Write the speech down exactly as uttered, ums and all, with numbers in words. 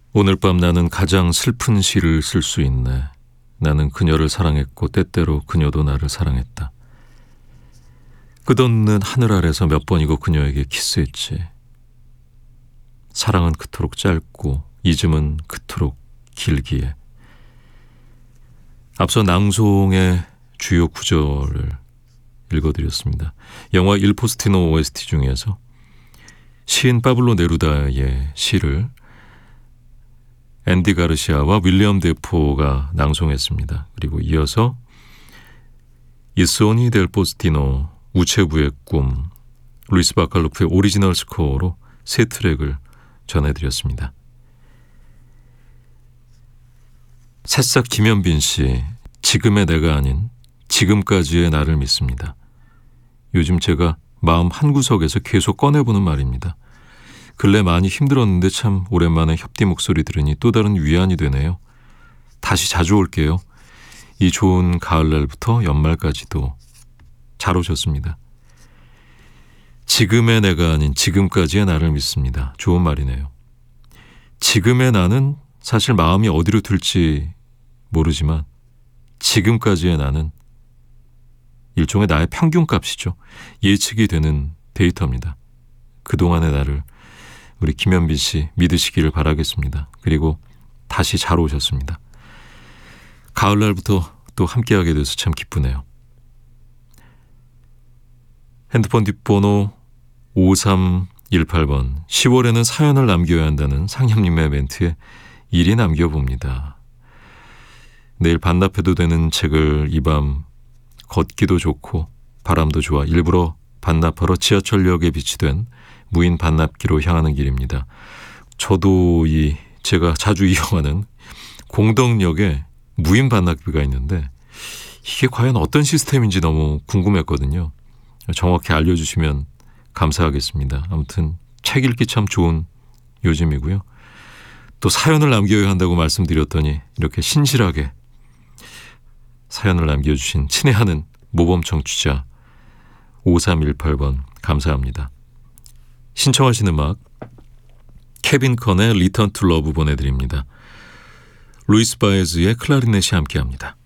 오늘 밤 나는 가장 슬픈 시를 쓸 수 있네. 나는 그녀를 사랑했고 때때로 그녀도 나를 사랑했다. 끝없는 하늘 아래서 몇 번이고 그녀에게 키스했지. 사랑은 그토록 짧고 잊음은 그토록 길기에. 앞서 낭송의 주요 구절을 읽어드렸습니다. 영화 일 포스티노 오에스티 중에서 시인 파블로 네루다의 시를 앤디 가르시아와 윌리엄 데포가 낭송했습니다. 그리고 이어서 이소니 델 포스티노, 우체부의 꿈, 루이스 바칼로프의 오리지널 스코어로 세 트랙을 전해드렸습니다. 새싹 김현빈 씨, 지금의 내가 아닌 지금까지의 나를 믿습니다. 요즘 제가 마음 한구석에서 계속 꺼내보는 말입니다. 근래 많이 힘들었는데 참 오랜만에 협디 목소리 들으니 또 다른 위안이 되네요. 다시 자주 올게요. 이 좋은 가을날부터 연말까지도 잘 오셨습니다. 지금의 내가 아닌 지금까지의 나를 믿습니다. 좋은 말이네요. 지금의 나는 사실 마음이 어디로 들지 모르지만 지금까지의 나는 일종의 나의 평균값이죠. 예측이 되는 데이터입니다. 그동안의 나를 우리 김현빈 씨 믿으시기를 바라겠습니다. 그리고 다시 잘 오셨습니다. 가을날부터 또 함께하게 돼서 참 기쁘네요. 핸드폰 뒷번호 오삼일팔 번, 시월에는 사연을 남겨야 한다는 상현님의 멘트에 일이 남겨봅니다. 내일 반납해도 되는 책을 이 밤 걷기도 좋고 바람도 좋아 일부러 반납하러 지하철역에 비치된 무인 반납기로 향하는 길입니다. 저도 이 제가 자주 이용하는 공덕역에 무인 반납기가 있는데 이게 과연 어떤 시스템인지 너무 궁금했거든요. 정확히 알려주시면 감사하겠습니다. 아무튼 책 읽기 참 좋은 요즘이고요. 또 사연을 남겨야 한다고 말씀드렸더니 이렇게 신실하게 사연을 남겨주신 친애하는 모범 청취자 오삼일팔 번 감사합니다. 신청하신 음악 케빈 컨의 리턴 투 러브 보내드립니다. 루이스 바에즈의 클라리넷이 함께합니다.